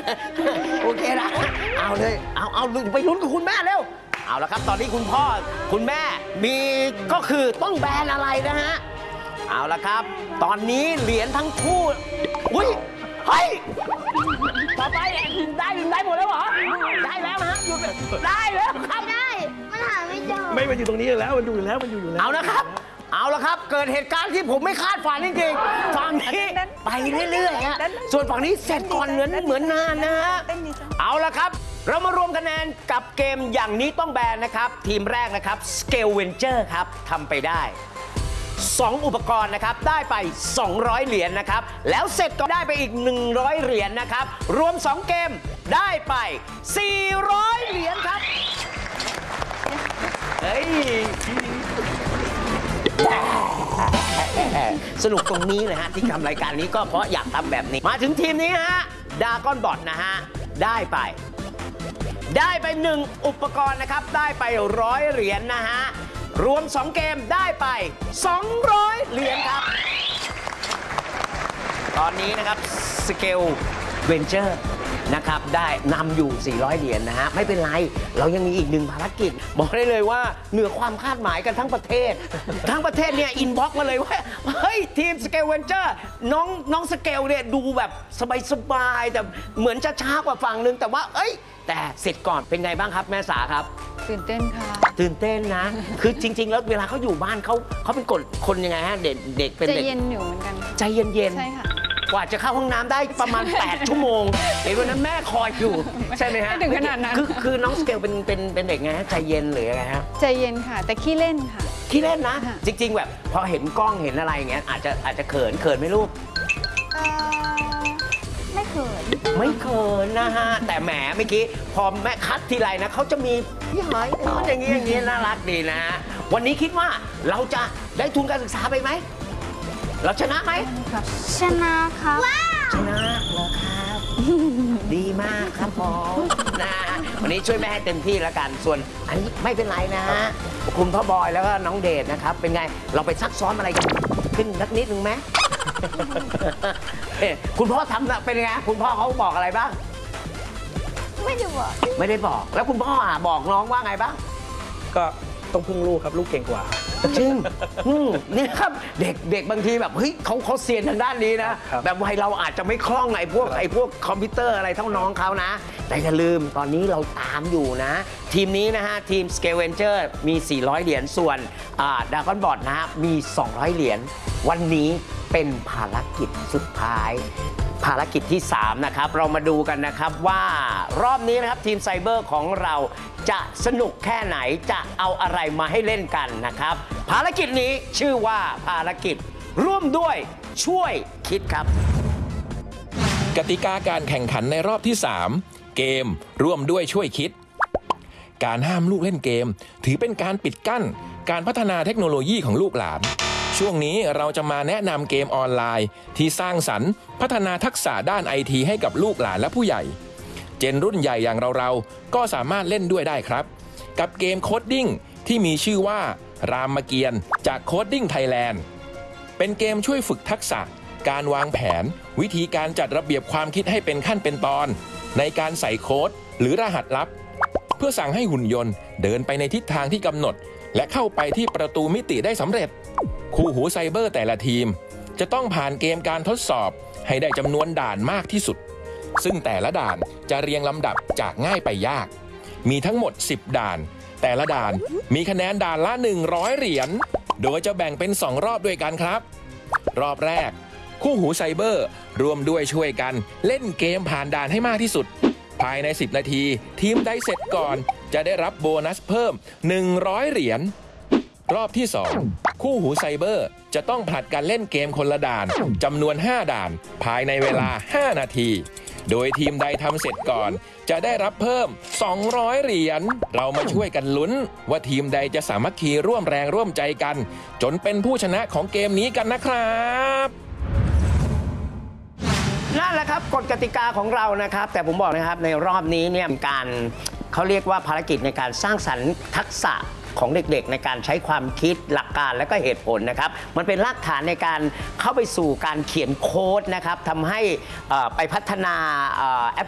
โอเคนะเอาเลยเอาไปลุ้นกับคุณแม่เร็วเอาละครับตอนนี้คุณพ่อคุณแม่มีก็คือต้องแบรนด์อะไรนะฮะเอาละครับตอนนี้เหรียญทั้งคู่อุ้ยเฮ้ยต่อไปได้หมดแล้วเหรอได้แล้วนะฮะได้แล้วครับได้มันหาไม่เจอไม่มันอยู่ตรงนี้อยู่แล้วมันอยู่แล้วเอานะครับเอาละครับเกิดเหตุการณ์ที่ผมไม่คาดฝันจริงๆฝั่งนี้ไปเรื่อยๆฮะส่วนฝั่งนี้เสร็จก่อนเหมือนนานนะฮะเอาละครับเรามารวมคะแนนกับเกมอย่างนี้ต้องแบนนะครับทีมแรกนะครับ Scale Venture ครับทำไปได้2อุปกรณ์นะครับได้ไป200เหรียญนะครับแล้วเสร็จก็ได้ไปอีก100เหรียญนะครับรวม2เกมได้ไป400เหรียญครับเฮ้ยสนุกตรงนี้เลยฮะที่ทำรายการนี้ก็เพราะอยากทำแบบนี้มาถึงทีมนี้ฮะดากอนบอทนะฮะได้ไป1อุปกรณ์นะครับได้ไป100เหรียญนะฮะรวม2เกมได้ไป200เหรียญครับตอนนี้นะครับ Scale Venture นะครับได้นำอยู่400เหรียญนะฮะไม่เป็นไรเรายังมีอีก1ภารกิจบอกได้เลยว่าเหนือความคาดหมายกันทั้งประเทศเนี่ยอินบ็อกมาเลยว่าเฮ้ยทีม Scale Venture น้องสเกลเนี่ยดูแบบสบายแต่เหมือนจะช้ากว่าฝั่งนึงแต่ว่าแต่เสร็จก่อนเป็นไงบ้างครับแม่สาครับตื่นเต้นค่ะตื่นเต้นนะคือจริงๆแล้วเวลาเขาอยู่บ้านเขาเป็นคนยังไงฮะเด็กเป็นเด็กใจเย็นอยู่เหมือนกันใจเย็นใช่ค่ะกว่าจะเข้าห้องน้ำได้ประมาณ8 ชั่วโมงเห็นวันนั้นแม่คอยอยู่ใช่ไหมฮะไม่ถึงขนาดนั้นคือน้องสเกลเป็นเด็กไงฮะใจเย็นหรือยังไงฮะใจเย็นค่ะแต่ขี้เล่นค่ะขี้เล่นนะจริงๆแบบพอเห็นกล้องเห็นอะไรอย่างเงี้ยอาจจะเขินไหมลูกไม่เขินนะฮะแต่แหมเมื่อกี้พอแม่คัดทีไรนะเขาจะมีพี่หอยอย่างนี้น่ารักดีนะวันนี้คิดว่าเราจะได้ทุนการศึกษาไปไหมเราชนะไหมชนะครับชนะเหรอครับดีมากครับผมนะวันนี้ช่วยแม่ให้เต็มที่แล้วกันส่วนอันนี้ไม่เป็นไรนะฮะคุณพ่อบอยแล้วก็น้องเดชนะครับเป็นไงเราไปซักซ้อมอะไรกันขึ้นนิดนึงไหมคุณพ่อทำเป็นไงคุณพ่อเขาบอกอะไรบ้างไม่ได้บอกแล้วคุณพ่อบอกน้องว่าไงบ้างก็ต้องพึ่งลูกครับลูกเก่งกว่าจริงนี่ครับเด็กบางทีแบบเฮ้ยเขาเซียนทางด้านนี้นะแบบวัยเราอาจจะไม่คล่องไอ้พวกคอมพิวเตอร์อะไรเท่าน้องเขานะแต่อย่าลืมตอนนี้เราตามอยู่นะทีมนี้นะฮะทีม Scale Venture มี400เหรียญส่วนDragon Bot นะฮะมี200เหรียญวันนี้เป็นภารกิจสุดท้ายภารกิจที่3นะครับเรามาดูกันนะครับว่ารอบนี้นะครับทีมไซเบอร์ของเราจะสนุกแค่ไหนจะเอาอะไรมาให้เล่นกันนะครับภารกิจนี้ชื่อว่าภารกิจร่วมด้วยช่วยคิดครับกติกาการแข่งขันในรอบที่3เกมร่วมด้วยช่วยคิดการห้ามลูกเล่นเกมถือเป็นการปิดกั้นการพัฒนาเทคโนโลยีของลูกหลานช่วงนี้เราจะมาแนะนำเกมออนไลน์ที่สร้างสรรค์พัฒนาทักษะด้านไอทีให้กับลูกหลานและผู้ใหญ่เจนรุ่นใหญ่อย่างเราก็สามารถเล่นด้วยได้ครับกับเกมโคดดิ้งที่มีชื่อว่ารามเกียรติ์จากโคดดิ้งไทยแลนด์เป็นเกมช่วยฝึกทักษะการวางแผนวิธีการจัดระเบียบความคิดให้เป็นขั้นเป็นตอนในการใส่โค้ดหรือรหัสลับเพื่อสั่งให้หุ่นยนต์เดินไปในทิศทางที่กำหนดและเข้าไปที่ประตูมิติได้สำเร็จคู่หูไซเบอร์แต่ละทีมจะต้องผ่านเกมการทดสอบให้ได้จำนวนด่านมากที่สุดซึ่งแต่ละด่านจะเรียงลำดับจากง่ายไปยากมีทั้งหมด10ด่านแต่ละด่านมีคะแนนด่านละ100เหรียญโดยจะแบ่งเป็น2รอบด้วยกันครับรอบแรกคู่หูไซเบอร์รวมด้วยช่วยกันเล่นเกมผ่านด่านให้มากที่สุดภายใน10นาทีทีมใดเสร็จก่อนจะได้รับโบนัสเพิ่ม100เหรียญรอบที่2คู่หูไซเบอร์จะต้องผลัดกันเล่นเกมคนละด่านจำนวน5ด่านภายในเวลา5นาทีโดยทีมใดทำเสร็จก่อนจะได้รับเพิ่ม200เหรียญเรามาช่วยกันลุ้นว่าทีมใดจะสามัคคีร่วมแรงร่วมใจกันจนเป็นผู้ชนะของเกมนี้กันนะครับนั่นแหละครับกฎกติกาของเรานะครับแต่ผมบอกนะครับในรอบนี้เนี่ยการเขาเรียกว่าภารกิจในการสร้างสรรค์ทักษะของเด็กๆในการใช้ความคิดหลักการและก็เหตุผลนะครับมันเป็นรากฐานในการเข้าไปสู่การเขียนโค้ดนะครับทำให้ไปพัฒนาแอป